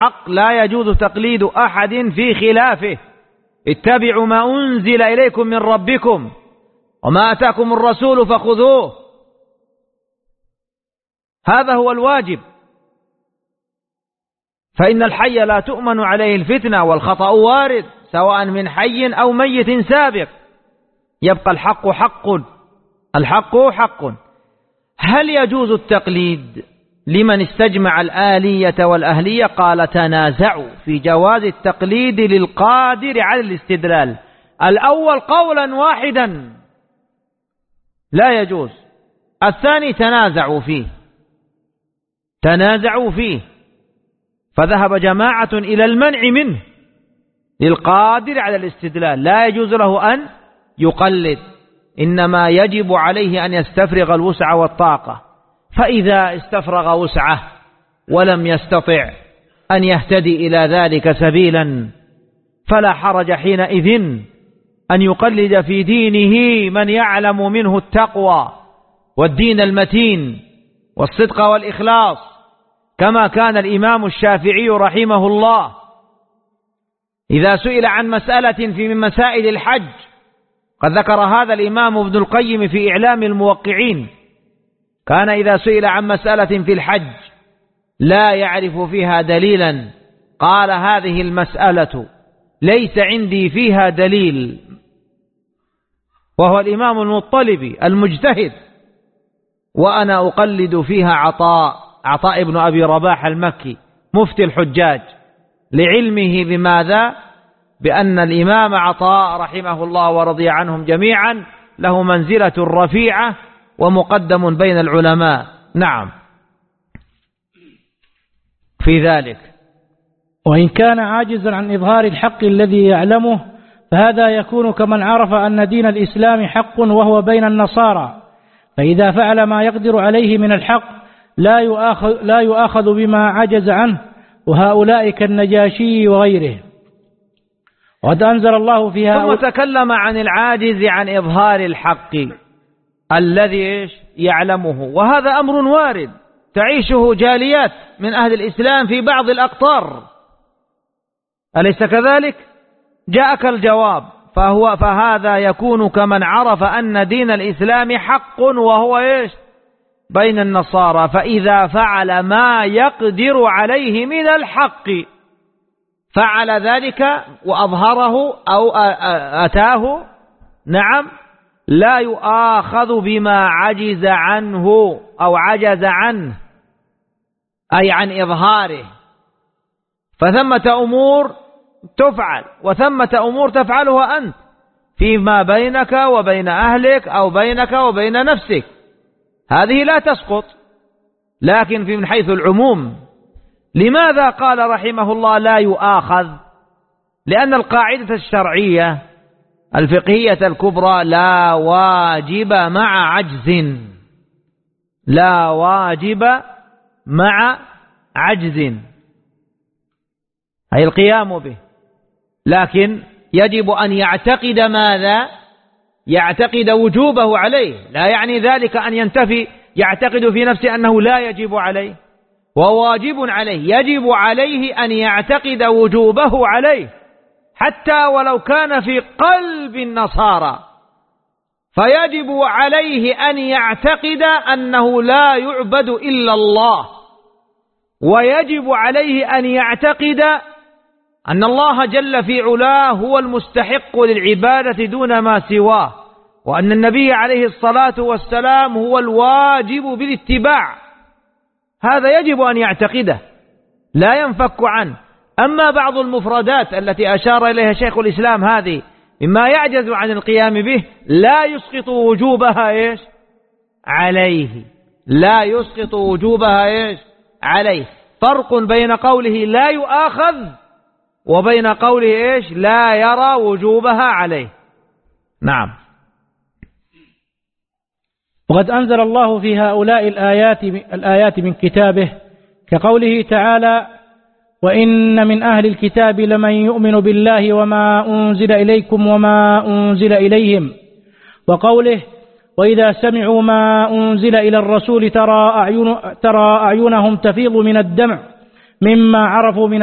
الحق لا يجوز تقليد أحد في خلافه. اتبعوا ما أنزل إليكم من ربكم وما أتاكم الرسول فخذوه، هذا هو الواجب. فإن الحي لا تؤمن عليه الفتنة، والخطأ وارد سواء من حي أو ميت سابق. يبقى الحق حق، الحق حق. هل يجوز التقليد لمن استجمع الآلية والأهلية؟ قال تنازعوا في جواز التقليد للقادر على الاستدلال. الأول قولا واحدا لا يجوز، الثاني تنازعوا فيه فذهب جماعة إلى المنع منه للقادر على الاستدلال، لا يجوز له أن يقلد، إنما يجب عليه أن يستفرغ الوسع والطاقة. فإذا استفرغ وسعه ولم يستطع أن يهتدي إلى ذلك سبيلا فلا حرج حينئذ أن يقلد في دينه من يعلم منه التقوى والدين المتين والصدق والإخلاص، كما كان الإمام الشافعي رحمه الله إذا سئل عن مسألة في من مسائل الحج، قد ذكر هذا الإمام ابن القيم في إعلام الموقعين، كان إذا سئل عن مسألة في الحج لا يعرف فيها دليلا قال هذه المسألة ليس عندي فيها دليل، وهو الإمام المطلبي المجتهد، وأنا أقلد فيها عطاء بن أبي رباح المكي مفتي الحجاج، لعلمه بماذا؟ بأن الإمام عطاء رحمه الله ورضي عنهم جميعا له منزلة رفيعة ومقدم بين العلماء. نعم في ذلك. وإن كان عاجزا عن إظهار الحق الذي يعلمه فهذا يكون كمن عرف أن دين الإسلام حق وهو بين النصارى، فإذا فعل ما يقدر عليه من الحق لا يؤاخذ بما عجز عنه، وهؤلاء كالنجاشي وغيره. وقد أنزل الله فيها ثم تكلم عن العاجز عن إظهار الحق الذي يعلمه، وهذا أمر وارد تعيشه جاليات من أهل الإسلام في بعض الأقطار، أليس كذلك؟ جاءك الجواب، فهذا يكون كمن عرف أن دين الإسلام حق وهو بين النصارى، فإذا فعل ما يقدر عليه من الحق فعل ذلك وأظهره أو أتاه، نعم، لا يؤاخذ بما عجز عنه أو عجز عنه، أي عن إظهاره. فثمة أمور تفعل وثمة أمور تفعلها أنت فيما بينك وبين أهلك أو بينك وبين نفسك، هذه لا تسقط، لكن من حيث العموم. لماذا قال رحمه الله لا يؤاخذ؟ لأن القاعدة الشرعية الفقهية الكبرى لا واجب مع عجز، لا واجب مع عجز، أي القيام به، لكن يجب أن يعتقد ماذا؟ يعتقد وجوبه عليه، لا يعني ذلك أن ينتفي يعتقد في نفسه أنه لا يجب عليه، وواجب عليه، يجب عليه أن يعتقد وجوبه عليه حتى ولو كان في قلب النصارى، فيجب عليه أن يعتقد أنه لا يعبد إلا الله، ويجب عليه أن يعتقد أن الله جل في علاه هو المستحق للعبادة دون ما سواه، وأن النبي عليه الصلاة والسلام هو الواجب بالاتباع، هذا يجب أن يعتقده لا ينفك عنه. أما بعض المفردات التي أشار إليها شيخ الإسلام هذه مما يعجز عن القيام به لا يسقط وجوبها عليه، لا يسقط وجوبها عليه. فرق بين قوله لا يؤاخذ وبين قوله لا يرى وجوبها عليه. نعم. وقد أنزل الله في هؤلاء الآيات من كتابه، كقوله تعالى: وإن من أهل الكتاب لمن يؤمن بالله وما أنزل إليكم وما أنزل إليهم، وقوله: وإذا سمعوا ما أنزل إلى الرسول ترى أعينهم تفيض من الدمع مما عرفوا من